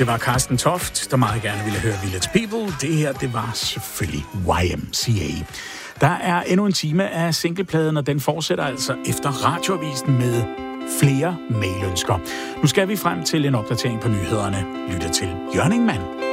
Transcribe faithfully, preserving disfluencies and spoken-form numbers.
Det var Carsten Toft, der meget gerne ville høre Village People. Det her, det var selvfølgelig Y M C A. Der er endnu en time af singlepladen, og den fortsætter altså efter radioavisen med flere mailønsker. Nu skal vi frem til en opdatering på nyhederne. Lytte til Jørgen Ingmann.